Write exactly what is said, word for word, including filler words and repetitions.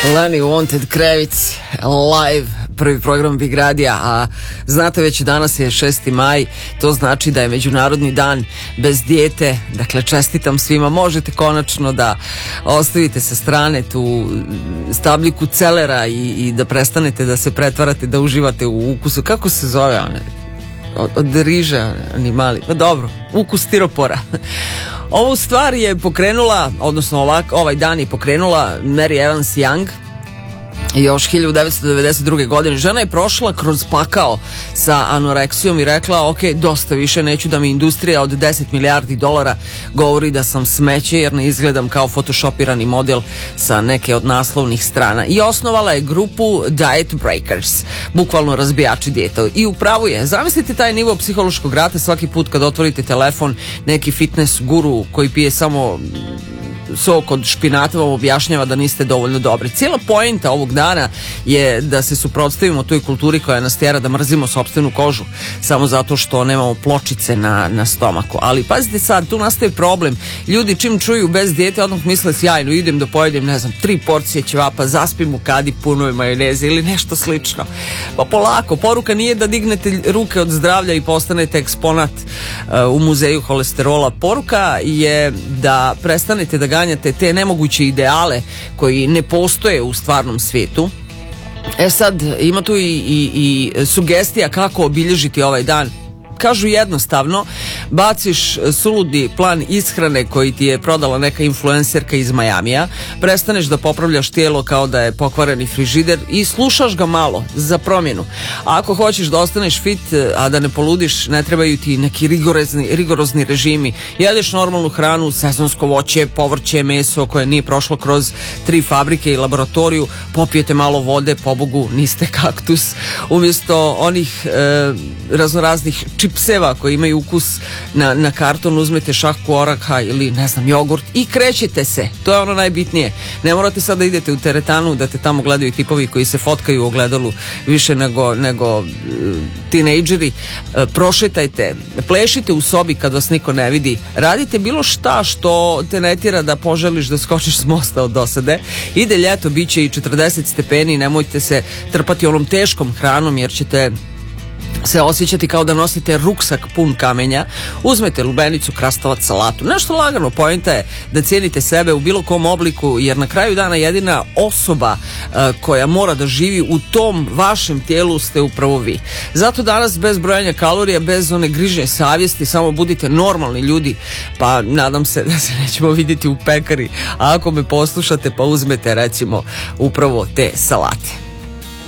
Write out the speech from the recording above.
Lenny Wanted Krevic live, prvi program Big Radija, a znate već danas je šesti maj, to znači da je Međunarodni dan bez dijete. Dakle, čestitam svima, možete konačno da ostavite sa strane tu stabljiku celera i, i da prestanete da se pretvarate, da uživate u ukusu, kako se zove one, od, od riža, oni mali, pa dobro, ukus stiropora. Ovu stvar je pokrenula, odnosno ovak, ovaj dan je pokrenula Mary Evans Young još hiljadu devetsto devedeset druge. godine. Žena je prošla kroz pakao sa anoreksijom i rekla, ok, dosta više, neću da mi industrija od deset milijardi dolara govori da sam smeće jer ne izgledam kao photoshopirani model sa neke od naslovnih strana. I osnovala je grupu Diet Breakers, bukvalno razbijači dijeta. I upravo je, zamislite taj nivo psihološkog rata svaki put kad otvorite telefon, neki fitness guru koji pije samo sok od špinata vam objašnjava da niste dovoljno dobri. Cijela poenta ovog dana je da se suprotstavimo toj kulturi koja nas tjera da mrzimo sopstvenu kožu samo zato što nemamo pločice na, na stomaku. Ali pazite sad, tu nastaje problem. Ljudi čim čuju bez dijete odmah misle sjajno, idem da pojedem, ne znam, tri porcije ćevapa, zaspim u kadi punoj majoneze ili nešto slično. Pa polako, poruka nije da dignete ruke od zdravlja i postanete eksponat uh, u muzeju holesterola. Poruka je da prestanete da ganjate te nemoguće ideale koji ne postoje u stvarnom svijetu. E sad, ima tu i, i, i sugestija kako obilježiti ovaj dan. Kažu jednostavno, baciš suludi plan ishrane koji ti je prodala neka influencerka iz Majamija, prestaneš da popravljaš tijelo kao da je pokvareni frižider i slušaš ga malo za promjenu. A ako hoćeš da ostaneš fit, a da ne poludiš, ne trebaju ti neki rigorozni, rigorozni režimi. Jedeš normalnu hranu, sezonsko voće, povrće, meso koje nije prošlo kroz tri fabrike i laboratoriju, popijete malo vode, pobogu, niste kaktus. Umjesto onih e, raznoraznih čipseva koji imaju ukus na, na karton, uzmete šahku oraha ili ne znam jogurt i krećete se, to je ono najbitnije. Ne morate sad da idete u teretanu da te tamo gledaju tipovi koji se fotkaju u ogledalu više nego, nego uh, tinejdžeri. Uh, prošetajte, plešite u sobi kad vas niko ne vidi, radite bilo šta što te ne tjera da poželiš da skočiš s mosta od dosade. Ide ljeto, bit će i četrdeset stepeni, nemojte se trpati onom teškom hranom jer ćete se osjećati kao da nosite ruksak pun kamenja. Uzmete lubenicu, krastavac, salatu, nešto lagano. Poenta je da cijenite sebe u bilo kom obliku, jer na kraju dana jedina osoba uh, koja mora da živi u tom vašem tijelu ste upravo vi. Zato danas bez brojanja kalorija, bez one grižnje savjesti, samo budite normalni ljudi, pa nadam se da se nećemo vidjeti u pekari. A ako me poslušate, pa uzmete recimo upravo te salate.